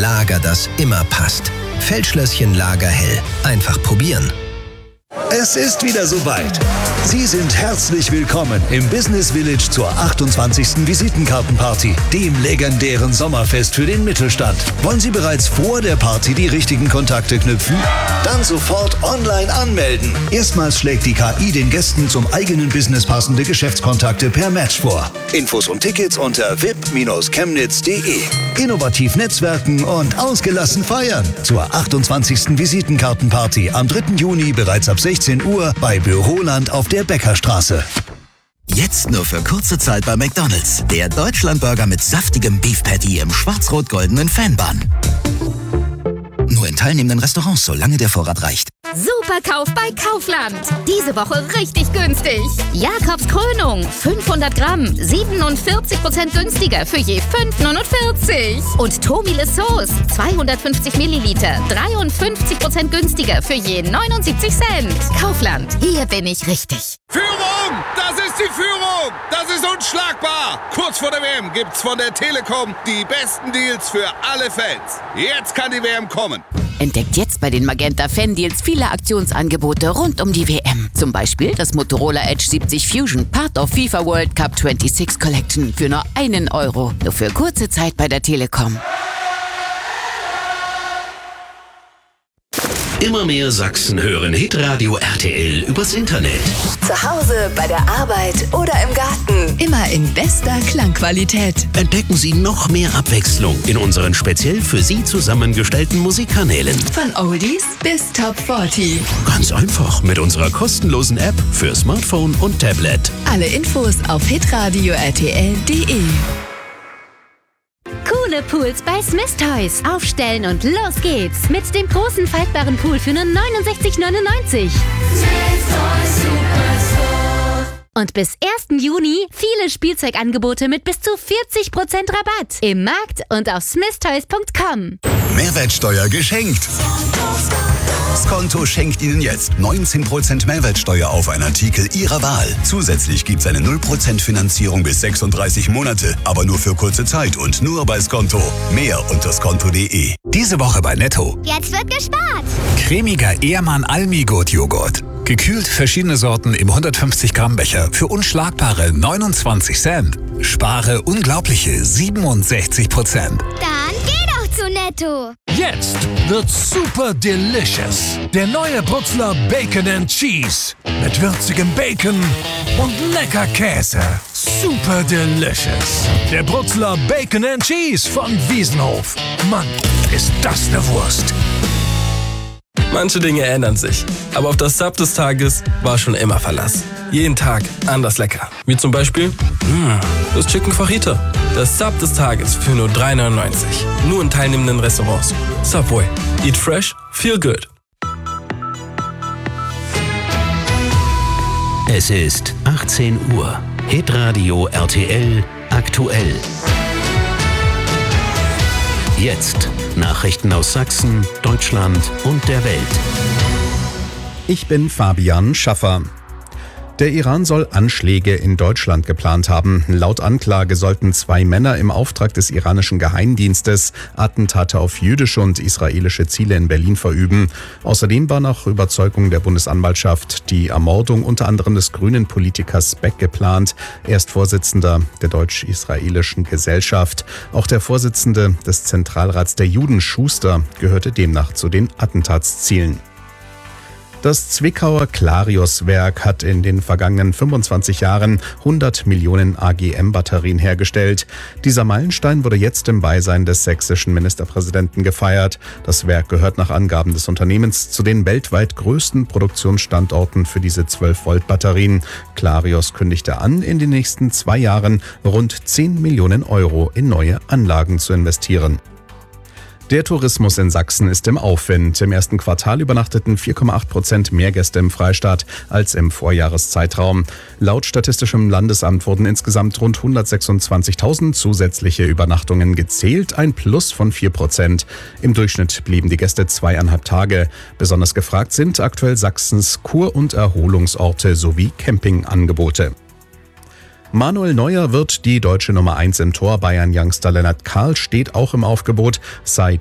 Lager, das immer passt. Feldschlösschen Lager Hell. Einfach probieren. Es ist wieder soweit. Sie sind herzlich willkommen im Business Village zur 28. Visitenkartenparty, dem legendären Sommerfest für den Mittelstand. Wollen Sie bereits vor der Party die richtigen Kontakte knüpfen? Dann sofort online anmelden. Erstmals schlägt die KI den Gästen zum eigenen Business passende Geschäftskontakte per Match vor. Infos und Tickets unter vip-chemnitz.de. Innovativ netzwerken und ausgelassen feiern. Zur 28. Visitenkartenparty am 3. Juni bereits ab 16 Uhr bei Büroland auf der Bäckerstraße. Jetzt nur für kurze Zeit bei McDonald's. Der Deutschlandburger mit saftigem Beef Patty im schwarz-rot-goldenen Fanbun. Nur in teilnehmenden Restaurants, solange der Vorrat reicht. Super Kauf bei Kaufland. Diese Woche richtig günstig. Jakobs Krönung, 500 Gramm, 47% günstiger für je 5,49. Und Tomile Sauce, 250 Milliliter, 53% günstiger für je 79 Cent. Kaufland, hier bin ich richtig. Führung! Das ist die Führung! Das ist unschlagbar! Kurz vor der WM gibt's von der Telekom die besten Deals für alle Fans. Jetzt kann die WM kommen. Entdeckt jetzt bei den Magenta Fan-Deals viele Aktionsangebote rund um die WM. Zum Beispiel das Motorola Edge 70 Fusion, Part of FIFA World Cup 26 Collection für nur €1. Nur für kurze Zeit bei der Telekom. Immer mehr Sachsen hören Hitradio RTL übers Internet. Zu Hause, bei der Arbeit oder im Garten. Immer in bester Klangqualität. Entdecken Sie noch mehr Abwechslung in unseren speziell für Sie zusammengestellten Musikkanälen. Von Oldies bis Top 40. Ganz einfach mit unserer kostenlosen App für Smartphone und Tablet. Alle Infos auf hitradio-rtl.de. Coole Pools bei Smith Toys. Aufstellen und los geht's. Mit dem großen faltbaren Pool für nur 69,99. Und bis 1. Juni viele Spielzeugangebote mit bis zu 40% Rabatt. Im Markt und auf smithtoys.com. Mehrwertsteuer geschenkt. Skonto schenkt Ihnen jetzt 19% Mehrwertsteuer auf einen Artikel Ihrer Wahl. Zusätzlich gibt es eine 0% Finanzierung bis 36 Monate, aber nur für kurze Zeit und nur bei Skonto. Mehr unter skonto.de. Diese Woche bei Netto. Jetzt wird gespart. Cremiger Ehrmann Almi-Gut-Joghurt. Gekühlt verschiedene Sorten im 150 Gramm Becher für unschlagbare 29 Cent. Spare unglaubliche 67%. Dann geh doch zu Netto. Jetzt wird's super delicious. Der neue Brutzler Bacon and Cheese. Mit würzigem Bacon und lecker Käse. Super delicious. Der Brutzler Bacon and Cheese von Wiesenhof. Mann, ist das eine Wurst. Manche Dinge ändern sich, aber auf das Sub des Tages war schon immer Verlass. Jeden Tag anders lecker. Wie zum Beispiel das Chicken Fajita. Das Sub des Tages für nur €3,99. Nur in teilnehmenden Restaurants. Subway. Eat fresh, feel good. Es ist 18 Uhr. Hitradio RTL aktuell. Jetzt Nachrichten aus Sachsen, Deutschland und der Welt. Ich bin Fabian Schaffer. Der Iran soll Anschläge in Deutschland geplant haben. Laut Anklage sollten 2 Männer im Auftrag des iranischen Geheimdienstes Attentate auf jüdische und israelische Ziele in Berlin verüben. Außerdem war nach Überzeugung der Bundesanwaltschaft die Ermordung unter anderem des grünen Politikers Beck geplant. Er ist Vorsitzender der deutsch-israelischen Gesellschaft. Auch der Vorsitzende des Zentralrats der Juden, Schuster, gehörte demnach zu den Attentatszielen. Das Zwickauer Clarios-Werk hat in den vergangenen 25 Jahren 100 Millionen AGM-Batterien hergestellt. Dieser Meilenstein wurde jetzt im Beisein des sächsischen Ministerpräsidenten gefeiert. Das Werk gehört nach Angaben des Unternehmens zu den weltweit größten Produktionsstandorten für diese 12-Volt-Batterien. Clarios kündigte an, in den nächsten 2 Jahren rund 10 Millionen Euro in neue Anlagen zu investieren. Der Tourismus in Sachsen ist im Aufwind. Im ersten Quartal übernachteten 4,8% mehr Gäste im Freistaat als im Vorjahreszeitraum. Laut Statistischem Landesamt wurden insgesamt rund 126.000 zusätzliche Übernachtungen gezählt, ein Plus von 4%. Im Durchschnitt blieben die Gäste 2,5 Tage. Besonders gefragt sind aktuell Sachsens Kur- und Erholungsorte sowie Campingangebote. Manuel Neuer wird die deutsche Nummer 1 im Tor. Bayern-Youngster Lennart Karl steht auch im Aufgebot. Seit